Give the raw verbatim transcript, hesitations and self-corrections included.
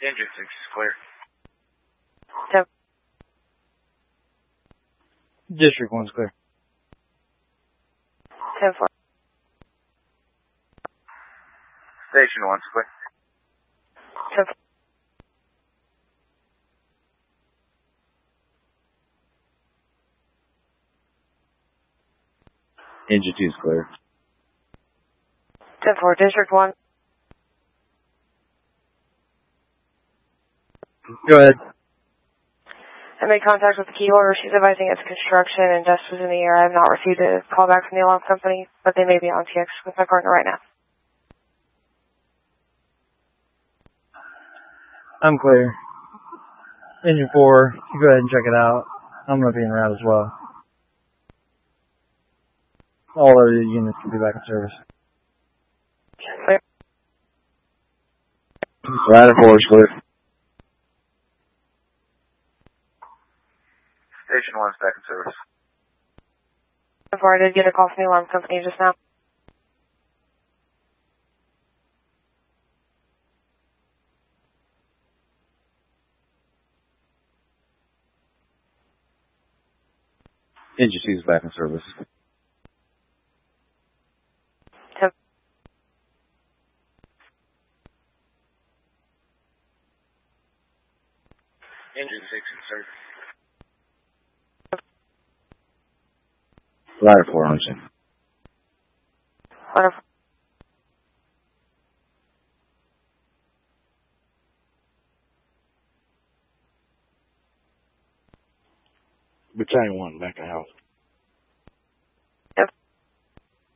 Engine six is clear. ten. District one's clear. ten four. Station one's clear. ten four. Engine two is clear. ten four, District one. Go ahead. I made contact with the key holder. She's advising it's construction and dust was in the air. I have not received a call back from the alarm company, but they may be on T X with my partner right now. I'm clear. Engine four, you go ahead and check it out. I'm going to be en route as well. All other units can be back in service. Clear. Ladder four is clear. Station one's back in service. Before I did get a call from the alarm company just now. Engine two is back in service. ten. Engine six in service. Ladder four on scene. Wonderful. Battalion one back in house.